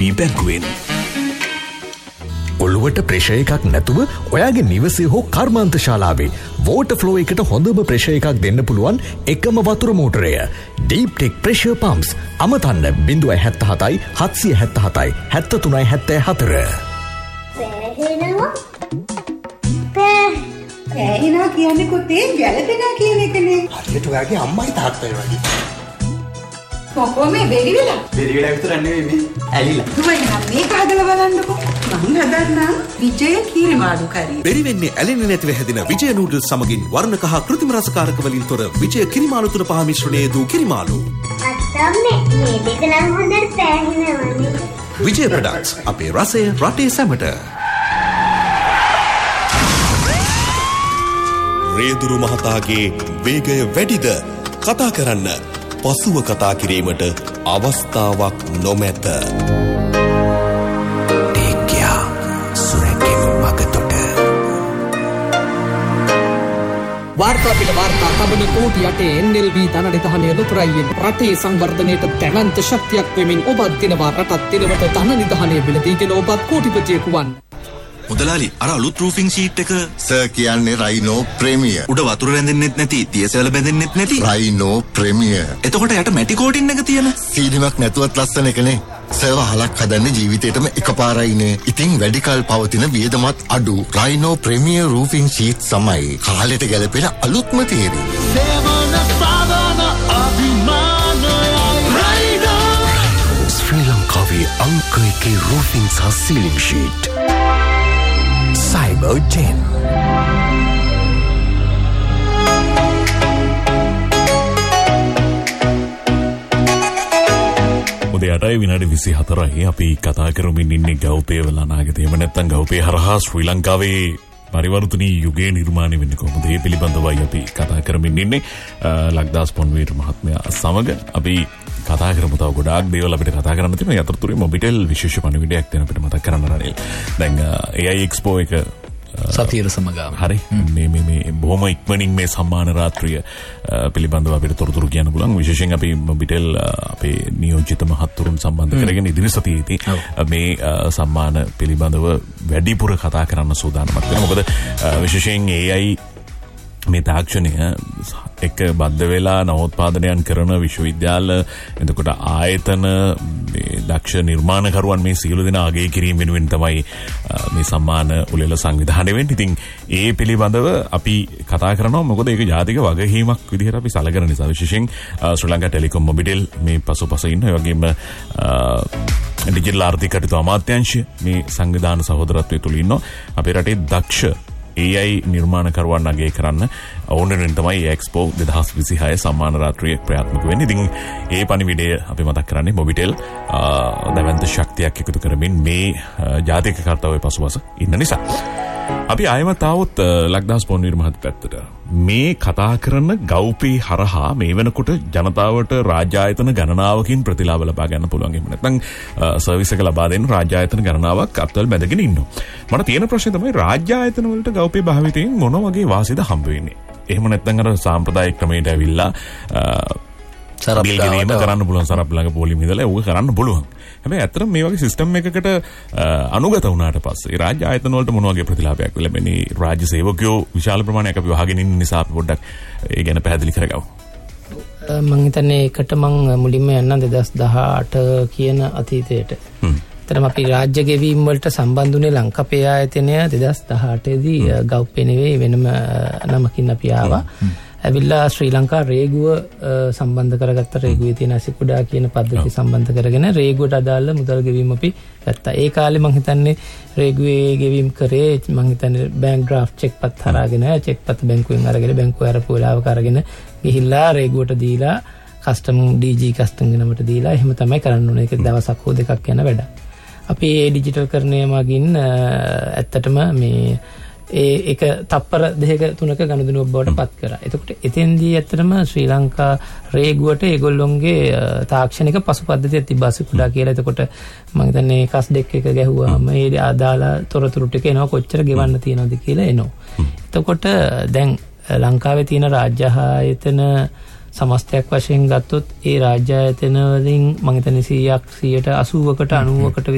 බැංකුවෙන්. ඔළුවට ප්‍රෙෂර් එකක් නැතුව ඔයාගේ නිවසේ හෝ කර්මාන්ත ශාලාවේ වෝටර් ෆ්ලෝ එකට හොඳම ප්‍රෙෂර් එකක් දෙන්න පුළුවන් එකම වතුර මෝටරය Deep Tech Pressure Pumps. අමතන්න 077 777 73 74. ඇහිනා කියන්නේ කොතේ ගැලපෙනා කියන එකනේ. හරියට ඔයාගේ අම්මයි තාත්තයි වගේ. කොහොම බෙරි වෙලා විතර නෙවෙයි මේ ඇලිලා. තුමයි නම් මේක හදලා බලන්නකෝ. මම හදන්නම් විජය කීරිමාළු කරි. බෙරි වෙන්නේ ඇලෙන්නේ නැතිව හැදෙන විජය නූඩල්ස් සමගින් වර්ණක හා කෘත්‍රිම රසකාරක වලින් තොර විජය කිරිමාළු තුන පහ මිශ්‍රණයේ දූ කිරිමාළු. අත්තම්මේ මේ දෙක නම් හොඳට පෑහෙනවනේ. විජය ප්‍රොඩක්ට්ස් අපේ රසය රටේ සැමට. රේදුරු මහතාගේ වේගය වැඩිද? කතා කරන්න. පසුව කතා කිරීමට අවස්ථාවක් නොමැත. ටේක්යා සුරැකීම මගතොට. වාර්තා පිට වාර්තා තබන කෝටි 8 NLB ධනනිධානය ලොතරැයියෙන් රටේ සංවර්ධනයට දැවැන්ත ශක්තියක් වෙමින් ඔබත් දිනවා රටත් දිනවට ධනනිධානය බිලදීගෙන ඔබත් කෝටිපතියෙකු වන්න. මුදලාලි අර අලුත් රූෆින් ෂීට් එක සර් කියන්නේ රයිනෝ ප්‍රීමියර්. උඩ වතුර රැඳෙන්නෙත් නැති, තියසවල බැඳෙන්නෙත් නැති රයිනෝ ප්‍රීමියර්. එතකොට යට මැටි කෝටින් එක තියෙන සීලිමක් නැතුවත් ලස්සන එකනේ. සර් වහලක් හදන්නේ ජීවිතේටම එකපාරයිනේ. ඉතින් වැඩි කල් පවතින වියදමත් අඩු රයිනෝ ප්‍රීමියර් රූෆින් ෂීට් සමයි කාලෙට ගැලපෙන අලුත්ම තේරි. සේවන සාධන අභිමානයි රයිනෝ. ශ්‍රී ලංකාවේ අංක 1 රූෆින් සහ සීලිං ෂීට්. Cyber 10. උදේ 8යි විනාඩි 24යි අපි කතා කරමින් ඉන්නේ ගෞපේ වල අනාගතේ. එහෙම නැත්නම් ගෞපේ හරහා ශ්‍රී ලංකාවේ පරිවර්තනීය යුගයේ නිර්මාණය වෙන්නේ කොහොමද? මේ පිළිබඳවයි අපි කතා කරමින් ඉන්නේ. ලක්දාස් පොන්වීර මහත්මයා සමග අපි කතා කරමු. තව ගොඩාක් දේවල් අපිට කතා කරන්න තියෙනවා. යතරතුරේ මොබිටෙල් විශේෂ පණිවිඩයක් දෙන අපිට මතක් කරන්න රනිල්. දැන් AI Expo එක සතියේ සමගාම. හරි. මේ බොහොම ඉක්මනින් මේ සම්මාන රාත්‍රිය පිළිබඳව අපිට තොරතුරු කියන්න පුළුවන්. විශේෂයෙන් අපි මොබිටෙල් අපේ නියෝජිත මහත්තුරුන් සම්බන්ධ කරගෙන ඉදිරි සතියේදී මේ සම්මාන පිළිබඳව වැඩිපුර කතා කරන්න සූදානම්ක් වෙනවා. මොකද විශේෂයෙන් AI මේ තාක්ෂණය එක බද්ධ වෙලා නවෝත්පාදනයන් කරන විශ්වවිද්‍යාල එතකොට ආයතන මේ දක්ෂ නිර්මාණකරුවන් මේ සියලු දෙනා අගය කිරීම වෙනුවෙන් තමයි මේ සම්මාන උළෙල සංවිධානය වෙන්නේ. ඉතින් ඒ පිළිබඳව අපි කතා කරනවා. මොකද ඒක ජාතික වගකීමක් විදිහට අපි සැලකන නිසා. විශේෂයෙන් ශ්‍රී ලංකා ටෙලිකොම් මොබිටෙල් මේ පසුපස ඉන්න. ඒ වගේම ඩිජිටල් ආර්ථික කටයුතු අමාත්‍යාංශය මේ සංවිධාන සහෝදරත්වයේ තුල ඉන්නවා. අපේ රටේ දක්ෂ AI නිර්මාණකරුවන් අගය කරන්න ඕනෙන් තමයි එක්ස්පෝ 2026 සම්මාන රාත්‍රිය ක්‍රියාත්මක වෙන්නේ. ඉතින් ඒ පණිවිඩය අපි මතක් කරන්නේ මොබිටෙල් දැවැන්ත ශක්තියක් එකතු කරමින් මේ ජාතික කර්තව්‍ය පසුබස ඉන්න නිසා. අපි ආයමත් આવොත් ලක්දාස් පොන්වීර මහත්මයා පැත්තට මේ කතා කරන ගෞපේ හරහා මේ වෙනකොට ජනතාවට රාජ්‍ය ආයතන ගණනාවකින් ප්‍රතිලාභ ලබා ගන්න පුළුවන්. එහෙම නැත්නම් සර්විස් එක ලබා දෙන්න රාජ්‍ය ආයතන ගණනාවක් අත්වල බැඳගෙන ඉන්නවා. මට තියෙන ප්‍රශ්නේ තමයි රාජ්‍ය ආයතන වලට ගෞපේ භාවිතයෙන් මොන වගේ වාසියද හම්බ වෙන්නේ? එහෙම නැත්නම් අර සාම්ප්‍රදායික ක්‍රමයට ඇවිල්ලා සරප්ලාව කරන්න පුළුවන්. සරප්ලාග පොලිම ඉඳලා ඒක කරන්න පුළුවන්. හැබැයි ඇත්තටම මේ වගේ සිස්ටම් එකකට අනුගත වුණාට පස්සේ රාජ්‍ය ආයතන වලට මොන වගේ ප්‍රතිලාභයක් ලැබෙන්නේ? රාජ්‍ය සේවකයෝ විශාල ප්‍රමාණයක් අපි වහගෙන ඉන්න නිසා අපි පොඩ්ඩක් ඒ ගැන පැහැදිලි කරගමු. මම හිතන්නේ ඒකට මම මුලින්ම යන්න 2018 කියන අතීතයට. ඇත්තටම අපි රාජ්‍ය ගෙවීම් වලට සම්බන්ධ වුණේ ලංකාපේ ආයතනය 2018 දී ගෞපේ නෙවෙයි වෙනම නමකින් අපි ආවා. ඇවිල්ලා ශ්‍රී ලංකා රේගුව සම්බන්ධ කරගත්ත. රේගුවේ තියෙන අසිකුඩා කියන පද්ධතිය සම්බන්ධ කරගෙන රේගුවට අදාළ මුදල් ගෙවීම අපි ගත්තා. ඒ කාලේ මම හිතන්නේ රේගුවේ ගෙවීම කරේ මම හිතන්නේ බැංක් ඩ්‍රාෆ්ට් චෙක් පත් හරාගෙන චෙක් පත් බැංකුවෙන් අරගෙන බැංකුව අරපු වෙලාවක අරගෙන ගිහිල්ලා රේගුවට දීලා කස්ටම් DG කස්ටම් ගණමට දීලා එහෙම තමයි කරන්න ඕනේ. ඒක දවසක් හෝ දෙකක් යන වැඩක්. අපි මේ ඩිජිටල් කරණය මගින් ඇත්තටම මේ ඒක තප්පර 2-3ක ගනුදෙනුවක් බවට පත් කරා. එතකොට එතෙන්දී ඇත්තටම ශ්‍රී ලංකා රේගුවට ඒගොල්ලොන්ගේ තාක්ෂණික පසු පද්ධතියක් තිබ්බා කුඩා කියලා. එතකොට මම හිතන්නේ කස් ඩෙක් එක ගැහුවාම ඒ අදාළ තොරතුරු ටික එනවා කොච්චර ගෙවන්න තියෙනවද කියලා එනවා. එතකොට දැන් ලංකාවේ තියෙන රාජ්‍ය ආයතන සමස්තයක් වශයෙන් ගත්තොත් ඒ රාජ්‍ය ආයතන වලින් මම හිතන්නේ 100ක් 80කට 90කට